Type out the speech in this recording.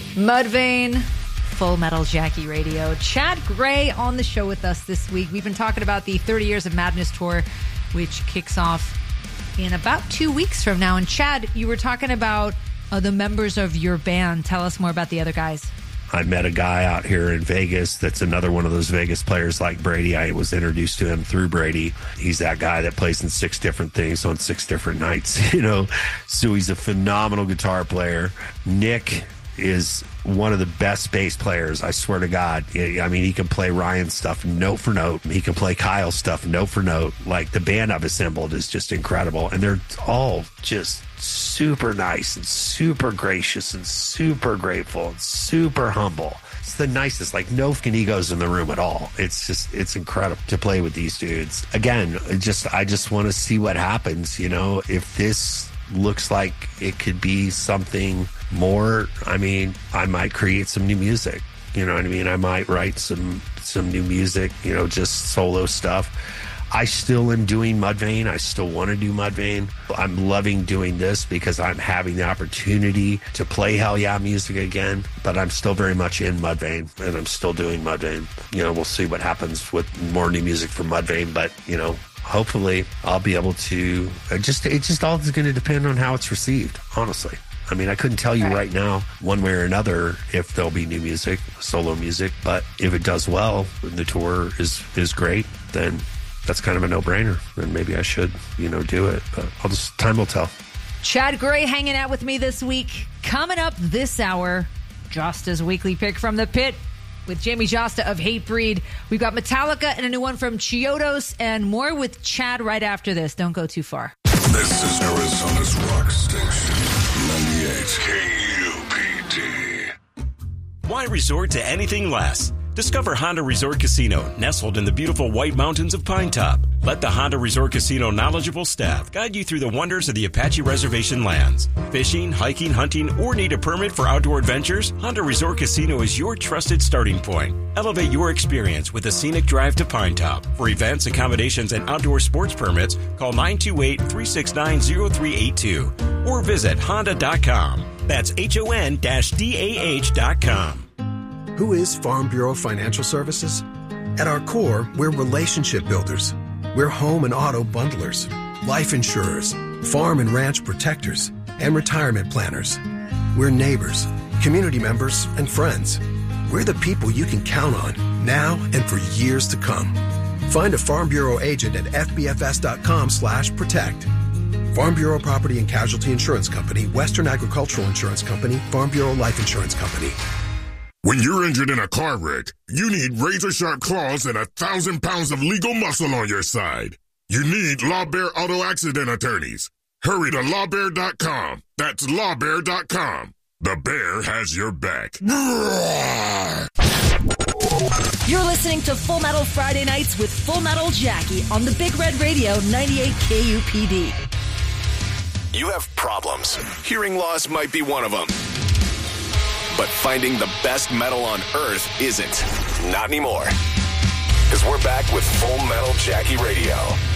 Mudvayne, Full Metal Jackie Radio. Chad Gray on the show with us this week. We've been talking about the 30 Years of Madness tour, which kicks off in about 2 weeks from now. And Chad, you were talking about the members of your band. Tell us more about the other guys. I met a guy out here in Vegas that's another one of those Vegas players like Brady. I was introduced to him through Brady. He's that guy that plays in 6 different things on 6 different nights, you know. So he's a phenomenal guitar player. Nick is one of the best bass players, I swear to God. I mean, he can play Ryan's stuff note for note. He can play Kyle's stuff note for note. Like, the band I've assembled is just incredible. And they're all just super nice and super gracious and super grateful and super humble. It's the nicest, like, no fucking egos in the room at all. It's incredible to play with these dudes. Again, I just want to see what happens, you know. If this looks like it could be something more, I mean, I might create some new music. You know what I mean? I might write some new music, you know, just solo stuff. I still am doing Mudvayne. I still want to do Mudvayne. I'm loving doing this because I'm having the opportunity to play Hell Yeah music again, but I'm still very much in Mudvayne, and I'm still doing Mudvayne. You know, we'll see what happens with more new music from Mudvayne, but, you know, hopefully I'll be able to, it just all is going to depend on how it's received, honestly. I mean, I couldn't tell you right now, one way or another, if there'll be new music, solo music, but if it does well, and the tour is great, then that's kind of a no-brainer. Then maybe I should, you know, do it. But time will tell. Chad Gray hanging out with me this week. Coming up this hour, Josta's weekly pick from the pit with Jamie Josta of Hatebreed. We've got Metallica and a new one from Chiodos, and more with Chad right after this. Don't go too far. This is Arizona's rock station, 98 KUPD. Why resort to anything less? Discover Honda Resort Casino, nestled in the beautiful White Mountains of Pine Top. Let the Honda Resort Casino knowledgeable staff guide you through the wonders of the Apache Reservation lands. Fishing, hiking, hunting, or need a permit for outdoor adventures? Honda Resort Casino is your trusted starting point. Elevate your experience with a scenic drive to Pine Top. For events, accommodations, and outdoor sports permits, call 928-369-0382 or visit honda.com. That's HON-DAH.com. Who is Farm Bureau Financial Services? At our core, we're relationship builders. We're home and auto bundlers, life insurers, farm and ranch protectors, and retirement planners. We're neighbors, community members, and friends. We're the people you can count on now and for years to come. Find a Farm Bureau agent at fbfs.com/protect. Farm Bureau Property and Casualty Insurance Company, Western Agricultural Insurance Company, Farm Bureau Life Insurance Company. When you're injured in a car wreck, you need razor-sharp claws and 1,000 pounds of legal muscle on your side. You need Law Bear Auto Accident Attorneys. Hurry to lawbear.com. That's lawbear.com. The bear has your back. You're listening to Full Metal Friday Nights with Full Metal Jackie on the Big Red Radio 98 KUPD. You have problems. Hearing loss might be one of them. But finding the best metal on earth isn't. Not anymore. Because we're back with Full Metal Jackie Radio.